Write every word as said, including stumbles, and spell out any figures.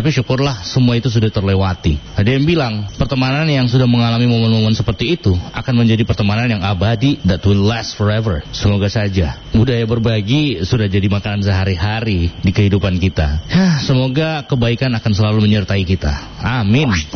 Tapi syukurlah semua itu sudah terlewati. Ada yang bilang pertemanan yang sudah mengalami momen-momen seperti itu akan menjadi pertemanan yang abadi, that will last forever. Semoga saja budaya berbagi sudah jadi makanan sehari-hari di kehidupan kita. Semoga kebaikan akan selalu menyertai kita. Amin.